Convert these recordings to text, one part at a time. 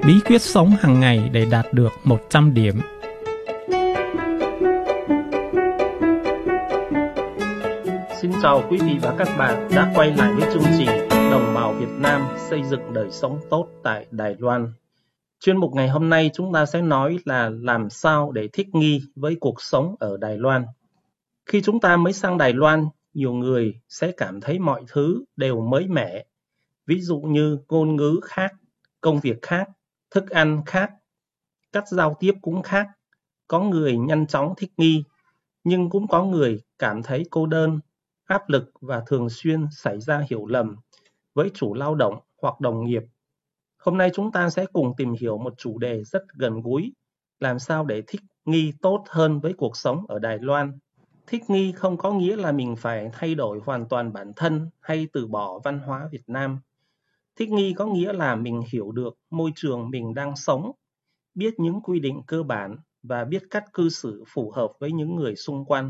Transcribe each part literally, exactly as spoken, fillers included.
Bí quyết sống hàng ngày để đạt được một trăm điểm. Xin chào quý vị và các bạn đã quay lại với chương trình Đồng bào Việt Nam xây dựng đời sống tốt tại Đài Loan. Chuyên mục ngày hôm nay chúng ta sẽ nói là làm sao để thích nghi với cuộc sống ở Đài Loan. Khi chúng ta mới sang Đài Loan, nhiều người sẽ cảm thấy mọi thứ đều mới mẻ. Ví dụ như ngôn ngữ khác, công việc khác, thức ăn khác, cách giao tiếp cũng khác. Có người nhanh chóng thích nghi, nhưng cũng có người cảm thấy cô đơn, áp lực và thường xuyên xảy ra hiểu lầm với chủ lao động hoặc đồng nghiệp. Hôm nay chúng ta sẽ cùng tìm hiểu một chủ đề rất gần gũi, làm sao để thích nghi tốt hơn với cuộc sống ở Đài Loan. Thích nghi không có nghĩa là mình phải thay đổi hoàn toàn bản thân hay từ bỏ văn hóa Việt Nam. Thích nghi có nghĩa là mình hiểu được môi trường mình đang sống, biết những quy định cơ bản và biết cách cư xử phù hợp với những người xung quanh.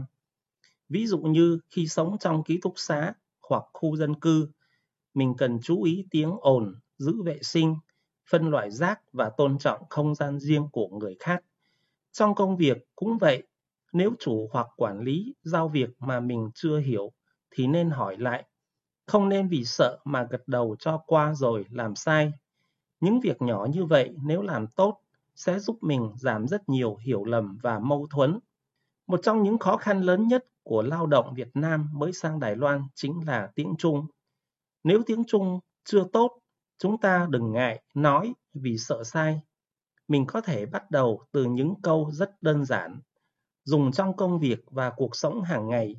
Ví dụ như khi sống trong ký túc xá hoặc khu dân cư, mình cần chú ý tiếng ồn, giữ vệ sinh, phân loại rác và tôn trọng không gian riêng của người khác. Trong công việc cũng vậy, nếu chủ hoặc quản lý giao việc mà mình chưa hiểu thì nên hỏi lại. Không nên vì sợ mà gật đầu cho qua rồi làm sai. Những việc nhỏ như vậy nếu làm tốt sẽ giúp mình giảm rất nhiều hiểu lầm và mâu thuẫn. Một trong những khó khăn lớn nhất của lao động Việt Nam mới sang Đài Loan chính là tiếng Trung. Nếu tiếng Trung chưa tốt, chúng ta đừng ngại nói vì sợ sai. Mình có thể bắt đầu từ những câu rất đơn giản, dùng trong công việc và cuộc sống hàng ngày.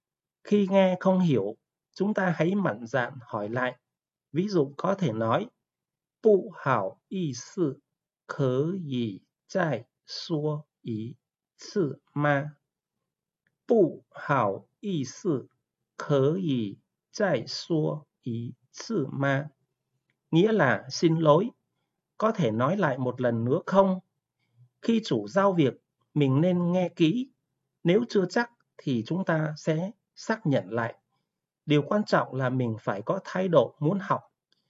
Khi nghe không hiểu, chúng ta hãy mạnh dạn hỏi lại. Ví dụ có thể nói, 不好意思，可以再说一次吗？不好意思，可以再说一次吗？ Nghĩa là xin lỗi, có thể nói lại một lần nữa không? Khi chủ giao việc, mình nên nghe kỹ. Nếu chưa chắc thì chúng ta sẽ xác nhận lại. Điều quan trọng là mình phải có thái độ muốn học.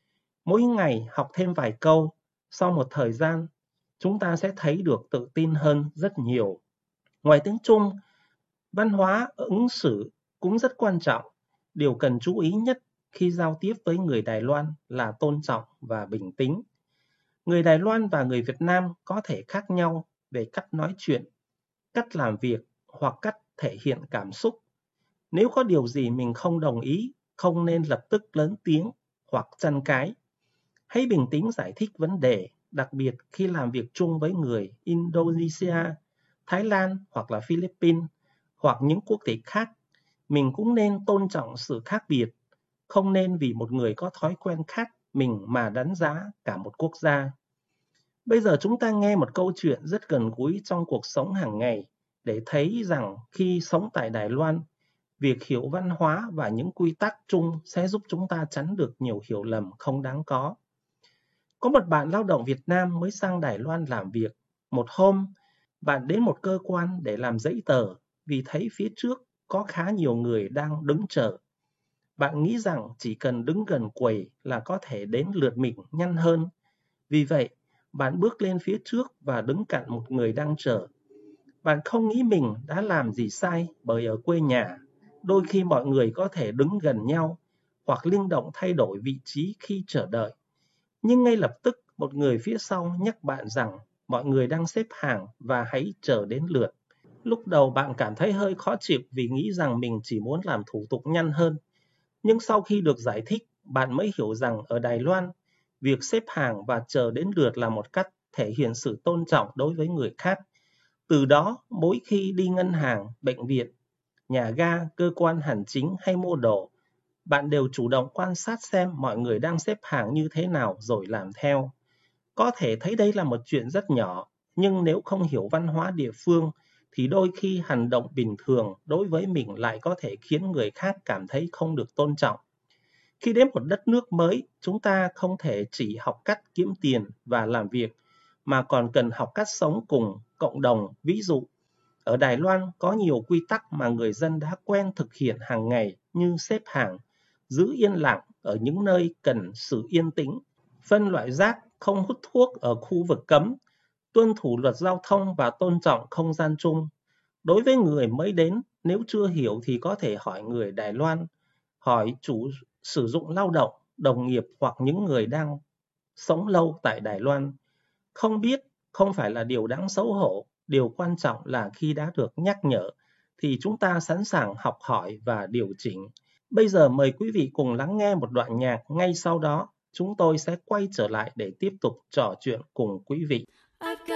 Mỗi ngày học thêm vài câu, sau một thời gian, chúng ta sẽ thấy được tự tin hơn rất nhiều. Ngoài tiếng Trung, văn hóa ứng xử cũng rất quan trọng. Điều cần chú ý nhất khi giao tiếp với người Đài Loan là tôn trọng và bình tĩnh. Người Đài Loan và người Việt Nam có thể khác nhau về cách nói chuyện, cách làm việc hoặc cách thể hiện cảm xúc. Nếu có điều gì mình không đồng ý, không nên lập tức lớn tiếng hoặc tranh cãi. Hãy bình tĩnh giải thích vấn đề, đặc biệt khi làm việc chung với người Indonesia, Thái Lan hoặc là Philippines hoặc những quốc tịch khác. Mình cũng nên tôn trọng sự khác biệt, không nên vì một người có thói quen khác mình mà đánh giá cả một quốc gia. Bây giờ chúng ta nghe một câu chuyện rất gần gũi trong cuộc sống hàng ngày để thấy rằng khi sống tại Đài Loan, việc hiểu văn hóa và những quy tắc chung sẽ giúp chúng ta tránh được nhiều hiểu lầm không đáng có. Có một bạn lao động Việt Nam mới sang Đài Loan làm việc. Một hôm, bạn đến một cơ quan để làm giấy tờ vì thấy phía trước có khá nhiều người đang đứng chờ. Bạn nghĩ rằng chỉ cần đứng gần quầy là có thể đến lượt mình nhanh hơn. Vì vậy, bạn bước lên phía trước và đứng cạnh một người đang chờ. Bạn không nghĩ mình đã làm gì sai bởi ở quê nhà, đôi khi mọi người có thể đứng gần nhau hoặc linh động thay đổi vị trí khi chờ đợi. Nhưng ngay lập tức một người phía sau nhắc bạn rằng mọi người đang xếp hàng và hãy chờ đến lượt. Lúc đầu bạn cảm thấy hơi khó chịu vì nghĩ rằng mình chỉ muốn làm thủ tục nhanh hơn. Nhưng sau khi được giải thích, bạn mới hiểu rằng ở Đài Loan, việc xếp hàng và chờ đến lượt là một cách thể hiện sự tôn trọng đối với người khác. Từ đó, mỗi khi đi ngân hàng, bệnh viện, nhà ga, cơ quan hành chính hay mua đồ, bạn đều chủ động quan sát xem mọi người đang xếp hàng như thế nào rồi làm theo. Có thể thấy đây là một chuyện rất nhỏ, nhưng nếu không hiểu văn hóa địa phương, thì đôi khi hành động bình thường đối với mình lại có thể khiến người khác cảm thấy không được tôn trọng. Khi đến một đất nước mới, chúng ta không thể chỉ học cách kiếm tiền và làm việc, mà còn cần học cách sống cùng cộng đồng. Ví dụ, ở Đài Loan có nhiều quy tắc mà người dân đã quen thực hiện hàng ngày như xếp hàng, giữ yên lặng ở những nơi cần sự yên tĩnh, phân loại rác không hút thuốc ở khu vực cấm, tuân thủ luật giao thông và tôn trọng không gian chung. Đối với người mới đến, nếu chưa hiểu thì có thể hỏi người Đài Loan, hỏi chủ sử dụng lao động, đồng nghiệp hoặc những người đang sống lâu tại Đài Loan. Không biết không phải là điều đáng xấu hổ, điều quan trọng là khi đã được nhắc nhở thì chúng ta sẵn sàng học hỏi và điều chỉnh. Bây giờ mời quý vị cùng lắng nghe một đoạn nhạc, ngay sau đó chúng tôi sẽ quay trở lại để tiếp tục trò chuyện cùng quý vị.